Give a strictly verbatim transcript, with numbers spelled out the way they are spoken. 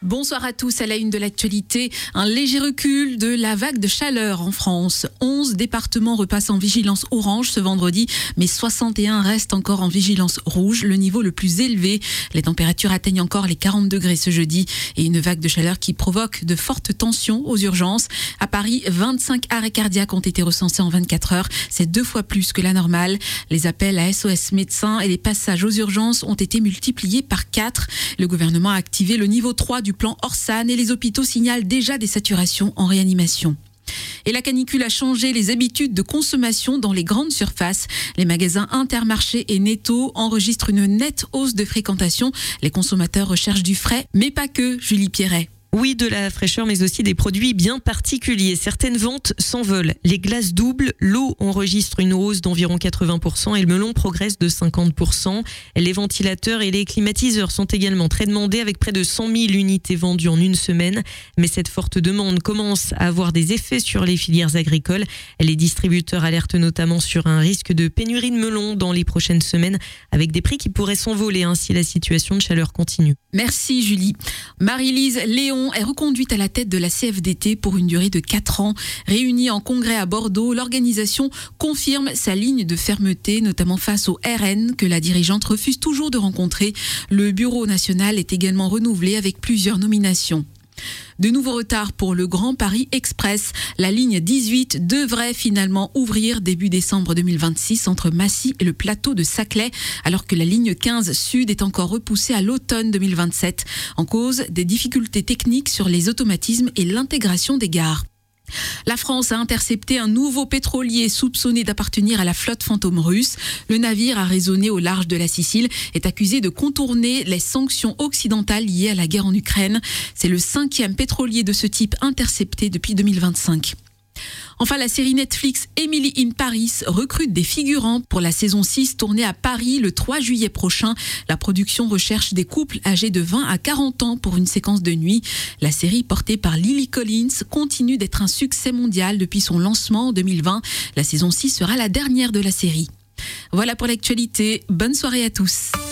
Bonsoir à tous. À la une de l'actualité, un léger recul de la vague de chaleur en France. onze départements repassent en vigilance orange ce vendredi, mais soixante et un restent encore en vigilance rouge, le niveau le plus élevé. Les températures atteignent encore les quarante degrés ce jeudi et une vague de chaleur qui provoque de fortes tensions aux urgences. À Paris, vingt-cinq arrêts cardiaques ont été recensés en vingt-quatre heures. C'est deux fois plus que la normale. Les appels à S O S médecins et les passages aux urgences ont été multipliés par quatre. Le gouvernement a activé le niveau trois du plan Orsan et les hôpitaux signalent déjà des saturations en réanimation. Et la canicule a changé les habitudes de consommation dans les grandes surfaces. Les magasins Intermarché et Netto enregistrent une nette hausse de fréquentation. Les consommateurs recherchent du frais, mais pas que, Julie Pierret. Oui, de la fraîcheur, mais aussi des produits bien particuliers. Certaines ventes s'envolent. Les glaces doubles, l'eau enregistre une hausse d'environ quatre-vingts pour cent et le melon progresse de cinquante pour cent. Les ventilateurs et les climatiseurs sont également très demandés avec près de cent mille unités vendues en une semaine. Mais cette forte demande commence à avoir des effets sur les filières agricoles. Les distributeurs alertent notamment sur un risque de pénurie de melons dans les prochaines semaines avec des prix qui pourraient s'envoler hein, si la situation de chaleur continue. Merci Julie. Marie-Lise Léon est reconduite à la tête de la C F D T pour une durée de quatre ans. Réunie en congrès à Bordeaux, l'organisation confirme sa ligne de fermeté, notamment face au R N que la dirigeante refuse toujours de rencontrer. Le bureau national est également renouvelé avec plusieurs nominations. De nouveaux retards pour le Grand Paris Express. La ligne dix-huit devrait finalement ouvrir début décembre deux mille vingt-six entre Massy et le plateau de Saclay, alors que la ligne quinze Sud est encore repoussée à l'automne deux mille vingt-sept. En cause, des difficultés techniques sur les automatismes et l'intégration des gares. La France a intercepté un nouveau pétrolier soupçonné d'appartenir à la flotte fantôme russe. Le navire, arraisonné au large de la Sicile, est accusé de contourner les sanctions occidentales liées à la guerre en Ukraine. C'est le cinquième pétrolier de ce type intercepté depuis deux mille vingt-cinq. Enfin, la série Netflix Emily in Paris recrute des figurants pour la saison six tournée à Paris le trois juillet prochain. La production recherche des couples âgés de vingt à quarante ans pour une séquence de nuit. La série portée par Lily Collins continue d'être un succès mondial depuis son lancement en deux mille vingt. La saison six sera la dernière de la série. Voilà pour l'actualité. Bonne soirée à tous.